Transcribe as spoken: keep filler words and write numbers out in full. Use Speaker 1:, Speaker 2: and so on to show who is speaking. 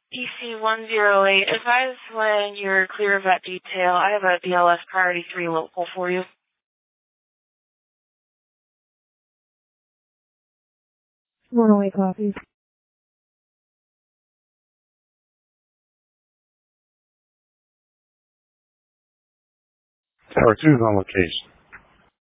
Speaker 1: E C one zero eight, advise when you're clear of that detail. I have a B L S Priority three local for you.
Speaker 2: one oh eight copies.
Speaker 3: Tower two is on location.